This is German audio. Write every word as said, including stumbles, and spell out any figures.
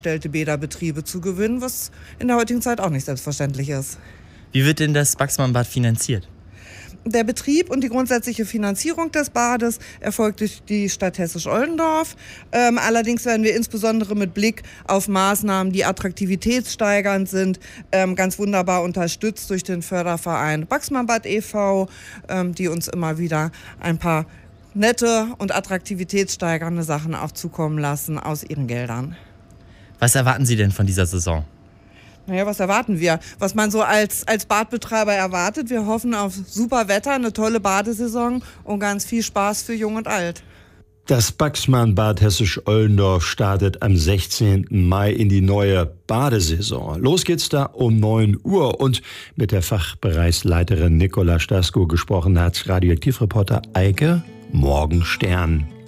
stellte Bäderbetriebe zu gewinnen, was in der heutigen Zeit auch nicht selbstverständlich ist. Wie wird denn das Baxmann-Bad finanziert? Der Betrieb und die grundsätzliche Finanzierung des Bades erfolgt durch die Stadt Hessisch-Oldendorf. Ähm, allerdings werden wir insbesondere mit Blick auf Maßnahmen, die attraktivitätssteigernd sind, ähm, ganz wunderbar unterstützt durch den Förderverein Baxmann-Bad e V, ähm, die uns immer wieder ein paar nette und attraktivitätssteigernde Sachen auch zukommen lassen aus ihren Geldern. Was erwarten Sie denn von dieser Saison? Naja, was erwarten wir? Was man so als, als Badbetreiber erwartet. Wir hoffen auf super Wetter, eine tolle Badesaison und ganz viel Spaß für Jung und Alt. Das Baxmann-Bad Hessisch-Oldendorf startet am sechzehnten Mai in die neue Badesaison. Los geht's da um neun Uhr und mit der Fachbereichsleiterin Nicola Stasko gesprochen hat Radioaktivreporter Eike Morgenstern.